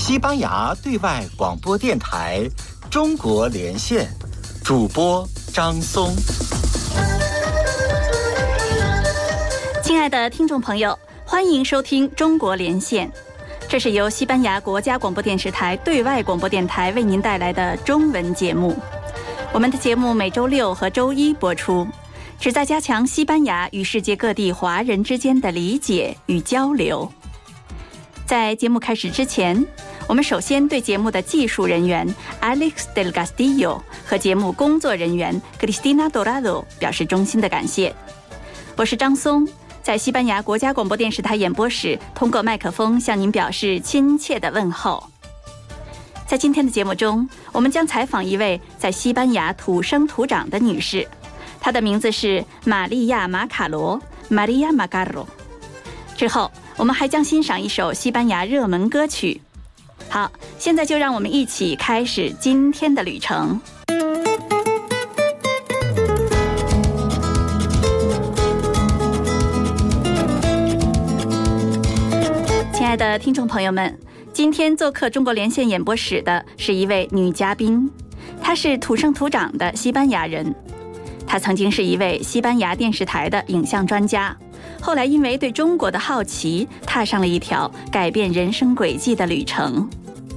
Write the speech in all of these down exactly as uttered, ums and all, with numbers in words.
西班牙对外广播电台中国连线，主播张松。 亲爱的听众朋友，欢迎收听中国连线，这是由西班牙国家广播电视台对外广播电台为您带来的中文节目。我们的节目每周六和周一播出，旨在加强西班牙与世界各地华人之间的理解与交流。在节目开始之前，我们首先对节目的技术人员 Alex del Castillo 和节目工作人员 Cristina Dorado 表示衷心的感谢。我是张松，在西班牙国家广播电视台演播室通过麦克风向您表示亲切的问候。在今天的节目中，我们将采访一位在西班牙土生土长的女士，她的名字是玛利亚·马卡罗 Maria Macarro。 之后我们还将欣赏一首西班牙热门歌曲。好，现在就让我们一起开始今天的旅程。亲爱的听众朋友们，今天做客中国连线演播室的是一位女嘉宾，她是土生土长的西班牙人。她曾经是一位西班牙电视台的影像专家，后来因为对中国的好奇，踏上了一条改变人生轨迹的旅程。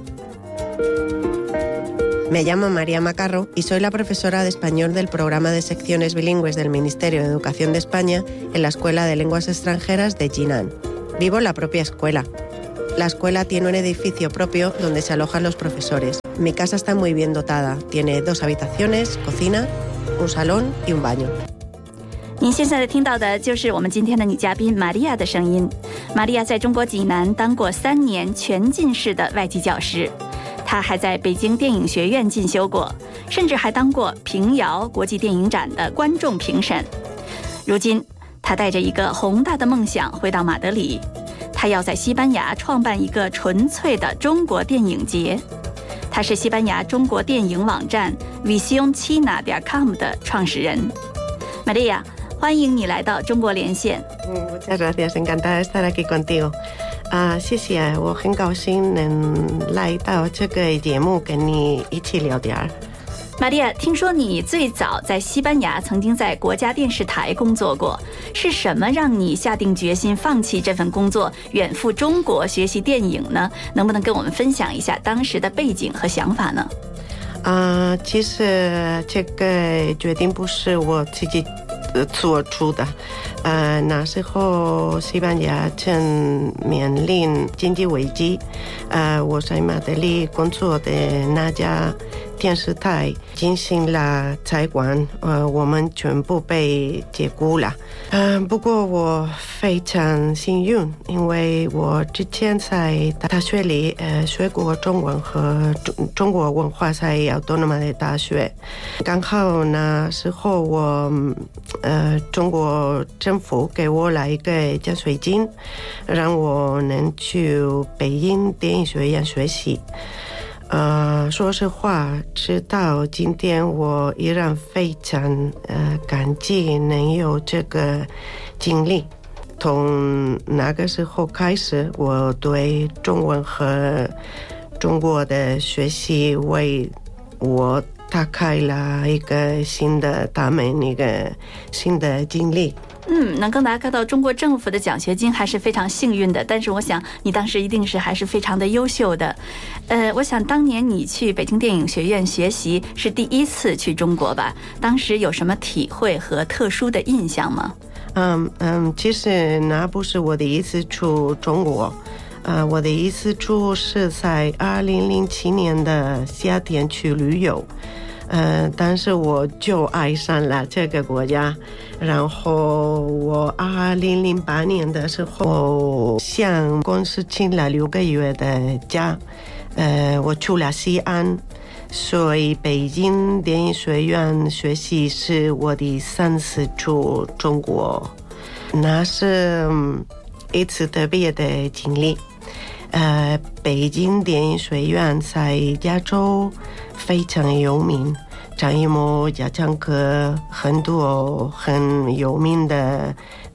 Me llamo María Macarro y soy la profesora de español del programa de secciones bilingües del Ministerio de Educación de España en la Escuela de Lenguas Extranjeras de Jinan. Vivo en la propia escuela. La escuela tiene un edificio propio donde se alojan los profesores. Mi casa está muy bien dotada. Tiene dos habitaciones, cocina, un salón y un baño。 您现在听到的就是我们今天的女嘉宾玛利亚的声音。玛利亚在中国济南当过三年全进士的外籍教师，她还在北京电影学院进修过，甚至还当过平遥国际电影展的观众评审。如今她带着一个宏大的梦想回到马德里，她要在西班牙创办一个纯粹的中国电影节。她是西班牙中国电影网站 visión china 点 com 的创始人。玛利亚，欢迎你来到中国连线。 Muchas gracias, encantada de estar aquí contigo。啊，谢谢，我很高兴能来到这个节目跟你一起聊天。 玛利亚，听说你最早在西班牙曾经在国家电视台工作过，是什么让你下定决心放弃这份工作，远赴中国学习电影呢？能不能跟我们分享一下当时的背景和想法呢？ 啊，其实这个决定不是我自己做出的。呃，那时候西班牙正面临经济危机，呃，我在马德里工作的那家电视台进行了采管，呃，我们全部被解雇了。嗯、呃，不过我非常幸运，因为我之前在大学里呃学过中文和中中国文化，在奥多诺玛的大学。刚好那时候我呃中国政府给我了一个奖学金，让我能去北京电影学院学习。呃，说实话，直到今天我依然非常呃感激能有这个经历。从那个时候开始，我对中文和中国的学习为我打开了一个新的大门，一个新的经历。 嗯，能够拿到中国政府的奖学金还是非常幸运的，但是我想你当时一定是还是非常的优秀的。呃，我想当年你去北京电影学院学习是第一次去中国吧？当时有什么体会和特殊的印象吗？ 嗯嗯，其实那不是我第一次去中国，呃，我的第一次去是在二零零七年的夏天去旅游。呃，但是我就爱上了这个国家，然后我二零零八年的时候向公司请了六个月的假，呃，我去了西安，所以北京电影学院学习是我的三次去中国，那是一次特别的经历。呃，北京电影学院在亚洲非常有名，张艺谋、贾樟柯很多很有名的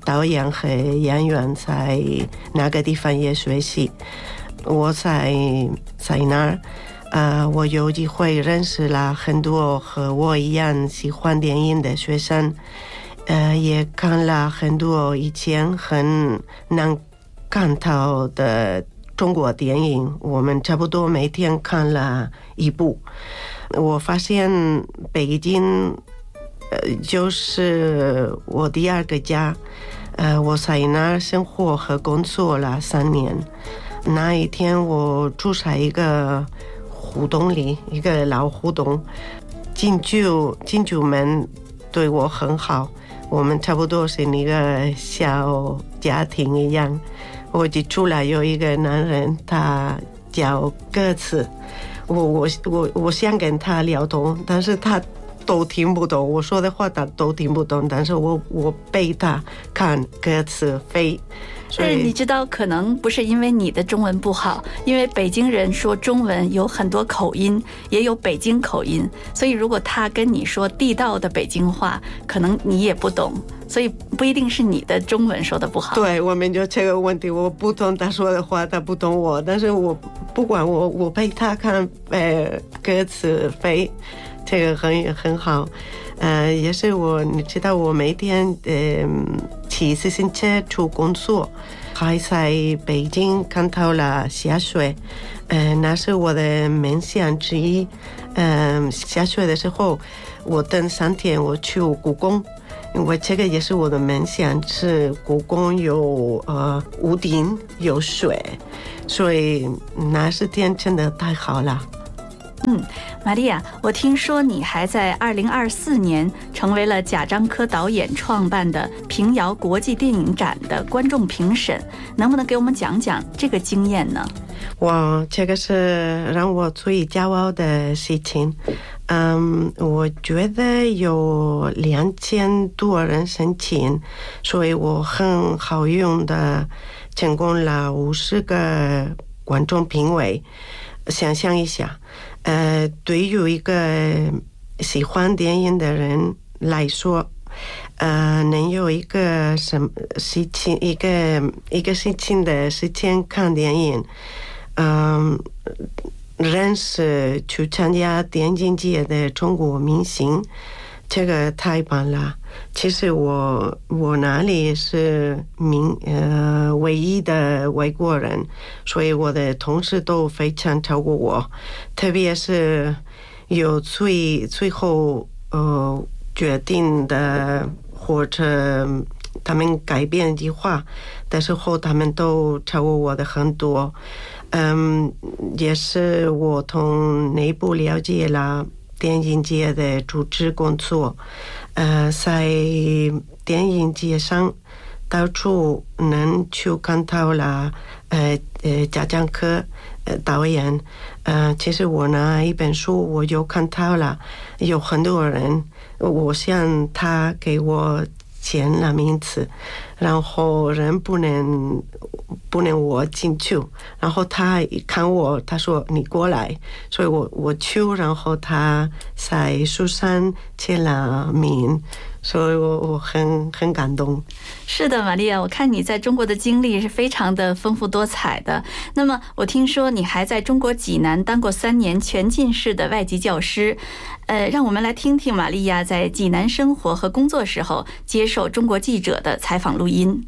导演和演员在那个地方也学习。我在在那儿，呃，我有机会认识了很多和我一样喜欢电影的学生，呃，也看了很多以前很难看到的中国电影，我们差不多每天看了一部。我发现北京，呃，就是我第二个家。呃，我在那儿生活和工作了三年。那一天，我住在一个胡同里，一个老胡同。进驻进驻们对我很好，我们差不多是一个小家庭一样。我就出来有一个男人，他叫鸽子。我我我我想跟他聊通，但是他都听不懂我说的话，他都听不懂。但是我我背他看鸽子飞。 但是你知道，可能不是因为你的中文不好，因为北京人说中文有很多口音，也有北京口音，所以如果他跟你说地道的北京话，可能你也不懂，所以不一定是你的中文说的不好。 对，我们就这个问题，我不懂他说的话，他不懂我，但是我不管我我陪他看呃鸽子飞，这个很很好。呃，也是我，你知道，我每天呃骑自行车去工作，还在北京看到了下雪，呃，那是我的梦想之一。嗯、呃，下雪的时候，我等三天，我去故宫，因为这个也是我的梦想，是故宫有呃屋顶有雪，所以那十天真的太好了。 嗯，玛利亚，我听说你还在二零二四年成为了贾樟柯导演创办的平遥国际电影展的观众评审，能不能给我们讲讲这个经验呢？ 哇，这个是让我最骄傲的事情。嗯，我觉得有两千多人申请，所以我很好运的成功了五十个观众评委。想象一下，呃，对于一个喜欢电影的人来说，呃，能有一个什么事情，一个一个事情的时间看电影，嗯、呃，认识去参加电影节的中国明星，这个太棒了。其实我我那里是民呃唯一的外国人，所以我的同事都非常照顾我，特别是有最最后呃决定的或者他们改变计划的时候，他们都照顾我的很多。嗯，也是我从内部了解了电影节的组织工作，呃，在电影节上到处能去看到了呃呃贾樟柯呃导演，呃，其实我那一本书我就看到了，有很多人，我想他给我签了名字，然后人不能不能我进去，然后他看我，他说你过来，所以我我去，然后他在书上签了名，所以我我很很感动。 是的，玛利亚，我看你在中国的经历是非常的丰富多彩的。那么我听说你还在中国济南当过三年全进士的外籍教师，呃，让我们来听听玛利亚在济南生活和工作时候接受中国记者的采访录音。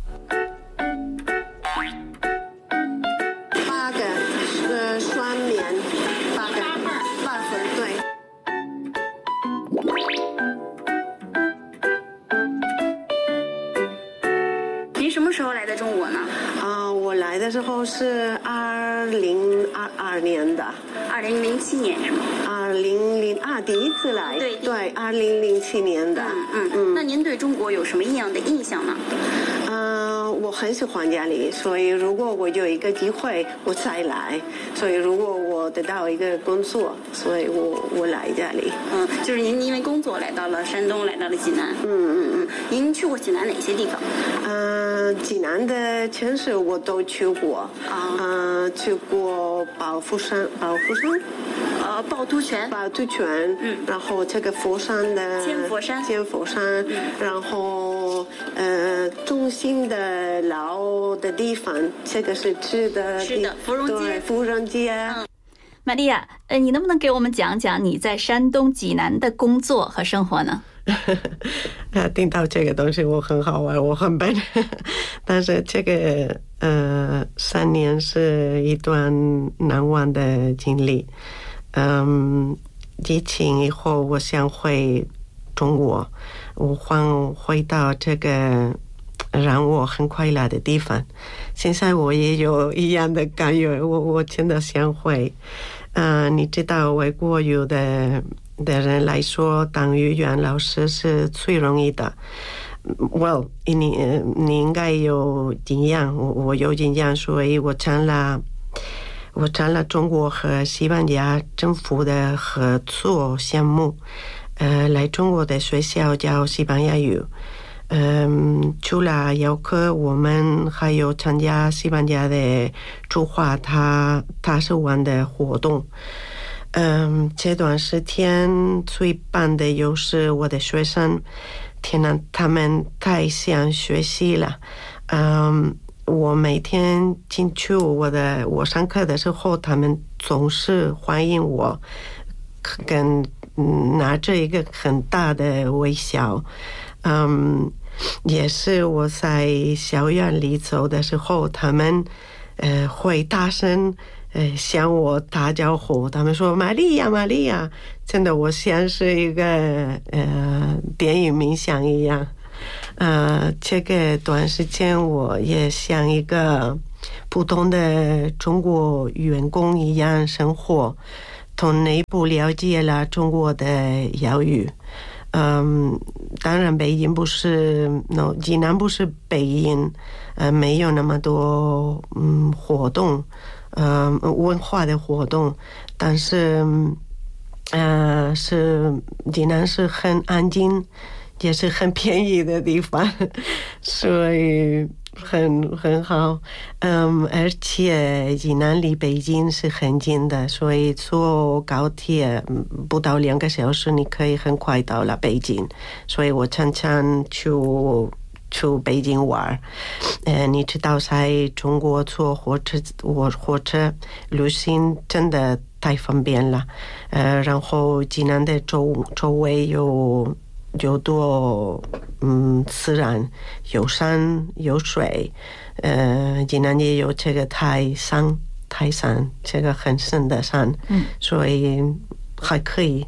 八个呃双面，八个八份，对。 您什么时候来的中国呢？ 啊、呃，我来的时候是二零二二年的， 二零零七年是吗？ 二零零二第一次来， 对对，二零零七年的。 嗯嗯嗯。那您对中国有什么样的印象呢？ 嗯、呃，我很喜欢家里，所以如果我有一个机会，我再来。所以如果我得到一个工作，所以我我来家里。 嗯，就是您因为工作来到了山东，来到了济南。 嗯嗯嗯。 您去过济南哪些地方？ 嗯、呃，济南的城市我都去过。啊。嗯、呃，去过宝富山，宝富山。 呃，趵突泉。 趵突泉。 嗯。 然后这个佛山的。 千佛山。 千佛山。嗯。然后呃中心的老的地方，这个是吃的吃的芙蓉街， 对，芙蓉街。嗯， 玛利亚，呃，你能不能给我们讲讲你在山东济南的工作和生活呢？ 啊，听到这个东西我很好玩，我很笨，但是这个呃三年是一段难忘的经历。嗯，疫情以后我想回中国，我想回到这个让我很快乐的地方。现在我也有一样的感觉，我我真的想回。呃，你知道外国语的的人来说，当语言老师是最容易的。Well， 你你应该有经验，我我有经验，所以我参了我参了中国和西班牙政府的合作项目，呃，来中国的学校教西班牙语。嗯，除了游客，我们还有参加西班牙的驻华大大使馆的活动。嗯，这段时间最棒的就是我的学生，天哪，他们太想学习了。嗯，我每天进去我的我上课的时候，他们总是欢迎我，跟拿着一个很大的微笑。嗯，也是我在校园里走的时候，他们呃会大声呃向我打招呼，他们说玛利亚玛利亚，真的我像是一个呃电影明星一样。呃，这个短时间我也像一个普通的中国员工一样生活，从内部了解了中国的giáo语。嗯，当然北京不是 no 济南不是北京，呃，没有那么多嗯活动，呃文化的活动，但是呃是济南是很安静，也是很便宜的地方，所以很很好。嗯，而且济南离北京是很近的，所以坐高铁不到两个小时，你可以很快到了北京。所以我常常去去北京玩。呃，你知道在中国坐火车我火车旅行真的太方便了。呃，然后济南的周周围有有多嗯自然，有山有水，呃，济南也有这个泰山，泰山这个很深的山，嗯，所以还可以。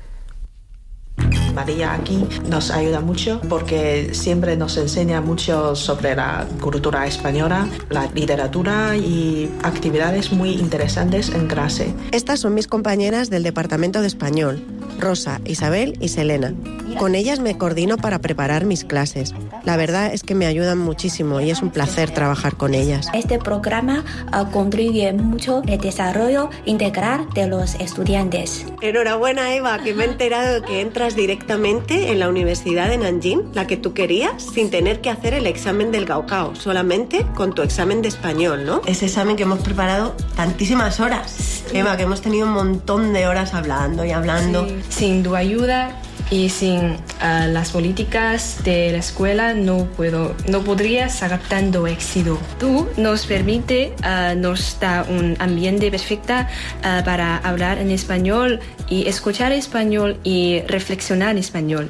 María aquí nos ayuda mucho porque siempre nos enseña mucho sobre la cultura española, la literatura y actividades muy interesantes en clase. Estas son mis compañeras del Departamento de Español, Rosa, Isabel y Selena. Con ellas me coordino para preparar mis clases. La verdad es que me ayudan muchísimo y es un placer trabajar con ellas. Este programa uh, contribuye mucho al desarrollo integral de los estudiantes. Enhorabuena, Eva, que me he enterado que entras directamente en la Universidad de Nanjing, la que tú querías, sin tener que hacer el examen del Gaokao, solamente con tu examen de español, ¿no? Ese examen que hemos preparado tantísimas horas. Eva, que hemos tenido un montón de horas hablando y hablando. Sí. Sin tu ayuda y sin uh, las políticas de la escuela no puedo, no podría sacar tanto éxito. Tú nos permite, uh, nos da un ambiente perfecto uh, para hablar en español y escuchar español y reflexionar en español.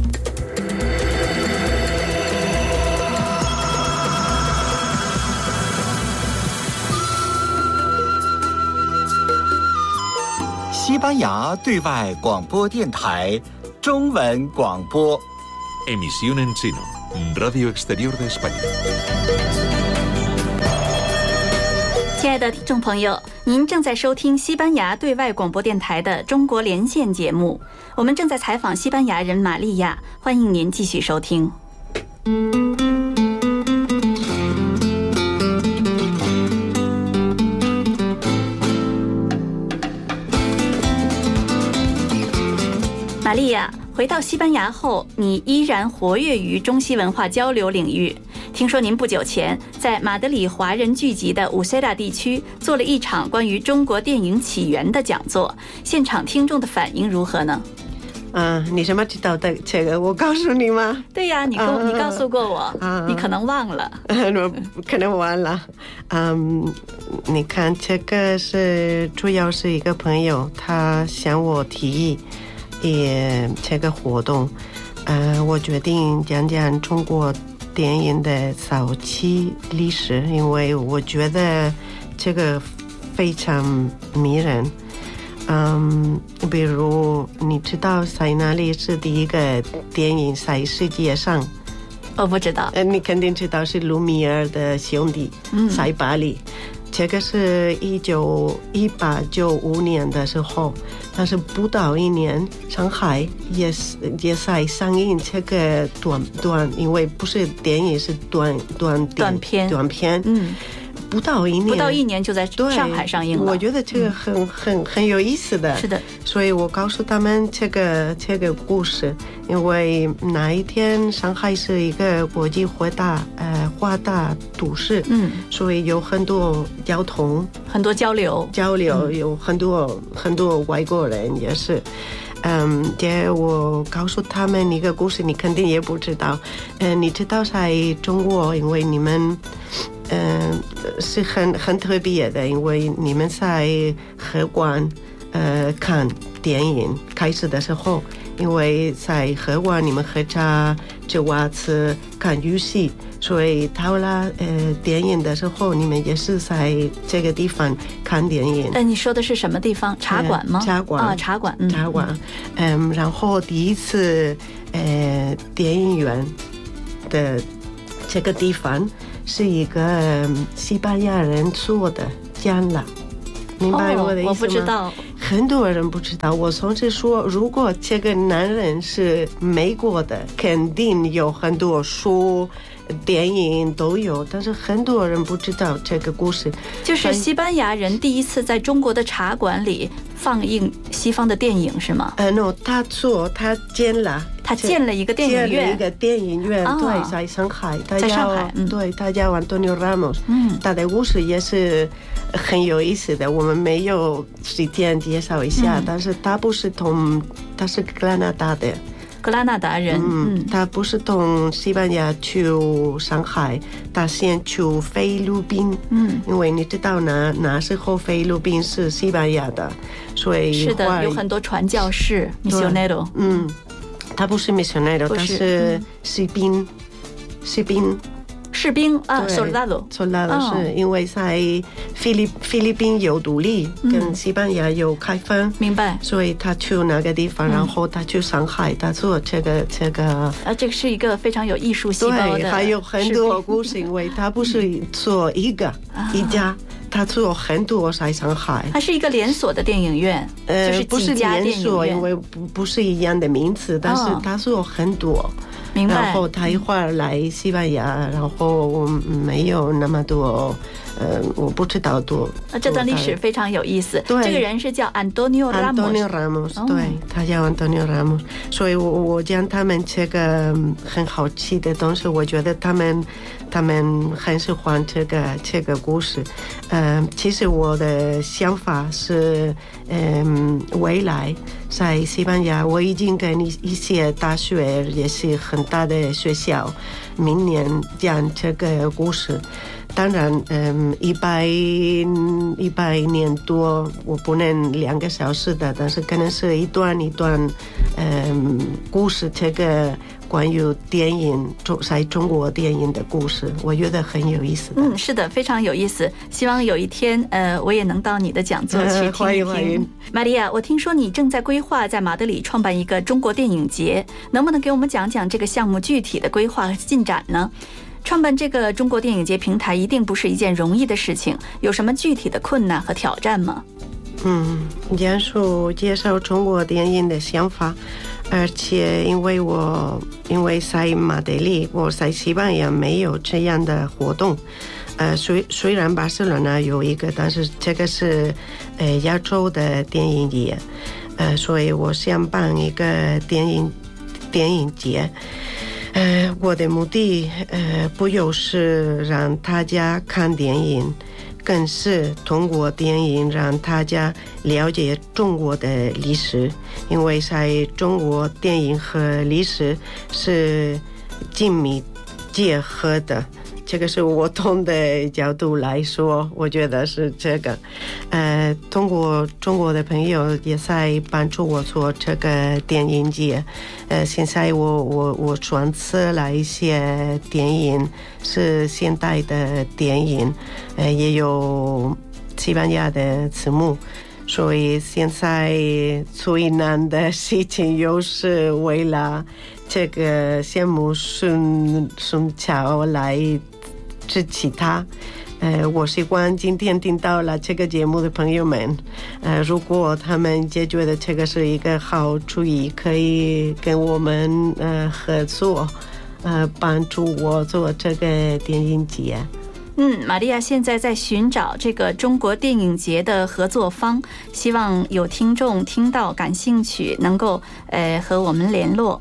《西班牙对外广播电台》中文广播。 Emisión en chino, Radio Exterior de España。 亲爱的听众朋友，您正在收听西班牙对外广播电台的中国连线节目，我们正在采访西班牙人玛利亚，欢迎您继续收听。玛利亚，回到西班牙后，你依然活跃于中西文化交流领域。听说您不久前在马德里华人聚集的乌塞达地区做了一场关于中国电影起源的讲座，现场听众的反应如何呢？ 啊，你什么知道的这个？我告诉你吗？ 对呀，你跟我、啊、你告诉过我、啊，你可能忘了， 我可能忘了。嗯，你看这个是主要是一个朋友，他向我提议，也这个活动，呃，我决定讲讲中国电影的早期历史，因为我觉得这个非常迷人。嗯，比如你知道在哪里是第一个电影在世界上？ 我不知道。 呃，你肯定知道是卢米埃尔的兄弟，嗯，在巴黎。这个是一九一八九五年的时候，但是不到一年，上海也是也在上映这个短短，因为不是电影，是短短短片短片，嗯。不到一年， 不到一年就在上海上映了。 我觉得这个很、嗯、很很有意思的。 是的， 所以我告诉他们这个这个故事，因为那一天上海是一个国际化大呃化大都市，嗯，所以有很多交通， 很多交流交流，嗯、有很多很多外国人也是。嗯，这我告诉他们一个故事，你肯定也不知道。嗯，你知道在中国，因为你们。嗯，是很很特别的，因为你们在荷馆呃看电影开始的时候，因为在荷馆你们喝茶、吃袜子、看游戏，所以到了呃电影的时候，你们也是在这个地方看电影。 但你说的是什么地方？茶馆吗？ 呃、茶馆啊，茶馆，嗯、 茶馆。嗯，然后第一次呃电影院的这个地方。是一个西班牙人做的讲了，明白我的意思吗？ 哦、我不知道， 很多人不知道。我总是说，如果这个男人是美国的，肯定有很多书、电影都有，但是很多人不知道这个故事。 就是西班牙人第一次在中国的茶馆里放映西方的电影，是吗？ 呃 ，no， 他做，他建了。 他建了一个电影院， 建了一个电影院，哦、对，在上海， 在上海，嗯、 对，他叫 Antonio Ramos， 嗯，他的故事也是很有意思的，我们没有时间介绍一下，嗯、但是他不是从，他是格拉纳达的， 格拉纳达人， 嗯，嗯他不是从西班牙去上海，他先去菲律宾，嗯，因为你知道那那时候菲律宾是西班牙的，所以是的，有很多传教士 ，misionero， 嗯。他不是 misionero， 他是士兵，士兵， 士兵啊 ，soldado，soldado， oh. 是因为在菲律菲律宾有独立，嗯、跟西班牙有开放， 明白？ 所以他去那个地方，嗯、然后他去上海，他做这个这个。 啊，这个是一个非常有艺术细胞的， 对，还有很多故事，因为他不是做一个、嗯、一家。他做很多在上海， 它是一个连锁的电影院， 呃， 就是不是连锁，因为不不是一样的名字，但是他做很多，哦、 明白。 然后他一会儿来西班牙，然后没有那么多，呃，我不知道多。 啊，这段历史非常有意思。 对， 这个人是叫 Antonio Ramos。Antonio Ramos，、哦、对，他叫 Antonio Ramos。所以我我讲他们这个很好奇的东西，我觉得他们他们很喜欢这个这个故事。嗯，其实我的想法是，嗯，未来在西班牙，我已经跟一些大学也是很大的学校，明年讲这个故事。当然，嗯，一百一百年多，我不能两个小时的，但是可能是一段一段，嗯，故事这个。关于电影中在中国电影的故事，我觉得很有意思的。 嗯，是的，非常有意思。希望有一天，呃，我也能到你的讲座去听一听。 欢迎欢迎。 玛利亚，我听说你正在规划在马德里创办一个中国电影节，能不能给我们讲讲这个项目具体的规划和进展呢？创办这个中国电影节平台一定不是一件容易的事情，有什么具体的困难和挑战吗？ 嗯，简述介绍中国电影的想法。而且因为我因为在马德里，我在西班牙没有这样的活动，呃，虽虽然巴塞罗那有一个，但是这个是呃亚洲的电影节，呃，所以我想办一个电影电影节。呃，我的目的呃不就是让大家看电影， 更是通过电影让大家了解中国的历史，因为在中国电影和历史是紧密结合的。这个是我从的角度来说，我觉得是这个。呃，通过中国的朋友也在帮助我做这个电影节。呃，现在我我我选择了一些电影是现代的电影，呃，也有西班牙的字幕。所以现在最难的事情就是为了这个项目顺顺巧来支持他。呃，我希望今天听到了这个节目的朋友们，呃，如果他们也觉得这个是一个好主意，可以跟我们呃合作，呃，帮助我做这个电影节。 嗯，玛利亚现在在寻找这个中国电影节的合作方，希望有听众听到感兴趣，能够呃和我们联络。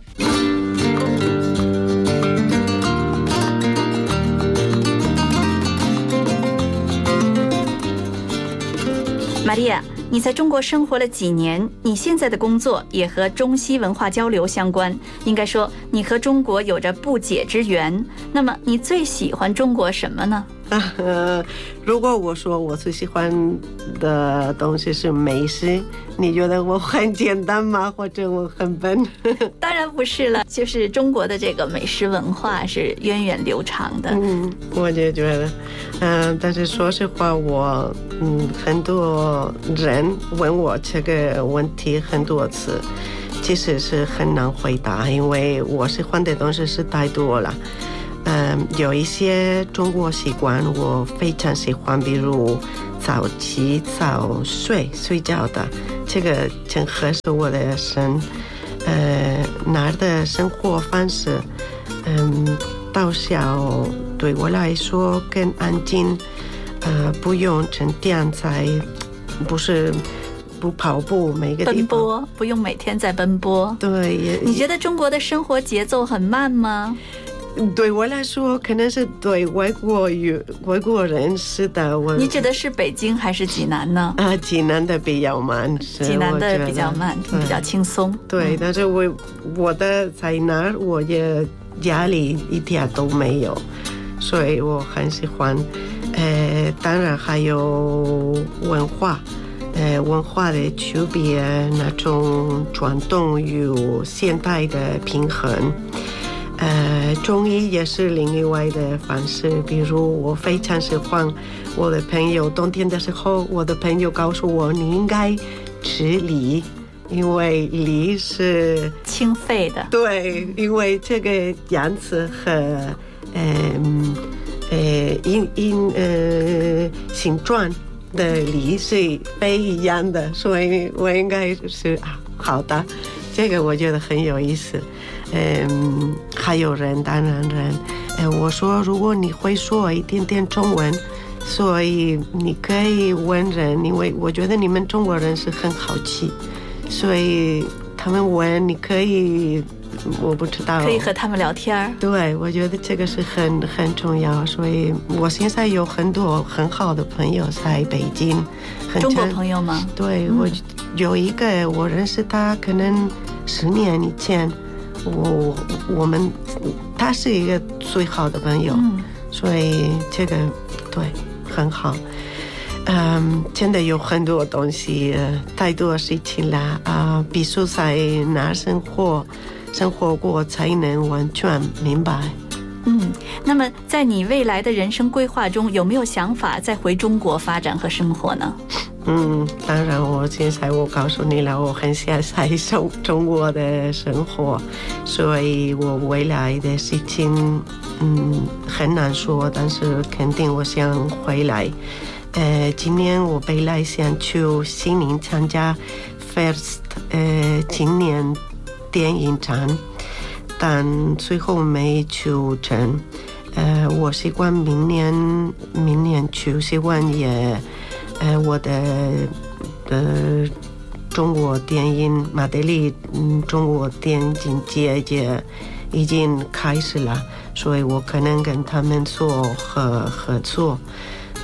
玛利亚，你在中国生活了几年？你现在的工作也和中西文化交流相关，应该说你和中国有着不解之缘。那么你最喜欢中国什么呢？ 呃，如果我说我最喜欢的东西是美食，你觉得我很简单吗？或者我很笨？ 当然不是了，就是中国的这个美食文化是源远流长的。 嗯，我也觉得，嗯、呃，但是说实话，我嗯，很多人问我这个问题很多次，其实是很难回答，因为我喜欢的东西是太多了。嗯，有一些中国习惯我非常喜欢，比如早起早睡睡觉的，这个正合适我的身。呃，那儿的生活方式，嗯，到小对我来说更安静，呃，不用整天在，不是不跑步，每个地方奔波，不用每天在奔波。 对， 你觉得中国的生活节奏很慢吗？ 对我来说，可能是对外国语外国人是的。我你指的是北京还是济南呢？ 啊，济南的比较慢， 济南的比较慢，比较轻松。 对，但是我我的在那儿，我也压力一点都没有，所以我很喜欢。呃，当然还有文化。呃，文化的区别，那种传统与现代的平衡。呃，中医也是另外的方式，比如我非常喜欢我的朋友，冬天的时候，我的朋友告诉我你应该吃梨，因为梨是清肺的。对， 因为这个样子和嗯呃因因呃形状的梨是不一样的，所以我应该是啊好的，这个我觉得很有意思。嗯，还有人，当然人，呃，我说如果你会说一点点中文，所以你可以问人，因为我觉得你们中国人是很好奇，所以他们问你可以，我不知道， 可以和他们聊天。 对，我觉得这个是很很重要，所以我现在有很多很好的朋友在北京， 中国朋友吗？ 对，我有一个我认识他，可能十年以前。我我们他是一个最好的朋友，嗯、所以这个对很好。嗯，真的有很多东西，太多事情了啊、呃！必须在那生活生活过才能完全明白。 嗯，那么在你未来的人生规划中，有没有想法再回中国发展和生活呢？ 嗯，当然，我现在我告诉你了，我很想在中中国的生活，所以我未来的事情，嗯，很难说，但是肯定我想回来。呃，今年我本来想去悉尼参加 First 呃今年电影展，但最后没去成。呃，我希望明年明年去，希望也。呃，我的呃中国电影马德里嗯中国电影节也已经开始了，所以我可能跟他们做合合作。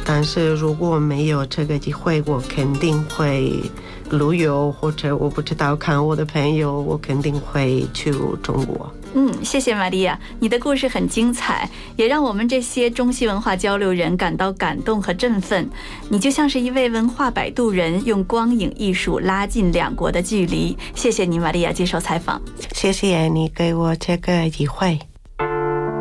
但是如果没有这个机会，我肯定会旅游，或者我不知道看我的朋友，我肯定会去中国。 嗯，谢谢玛利亚，你的故事很精彩，也让我们这些中西文化交流人感到感动和振奋。你就像是一位文化摆渡人，用光影艺术拉近两国的距离。谢谢你，玛利亚接受采访。 谢谢你给我这个机会。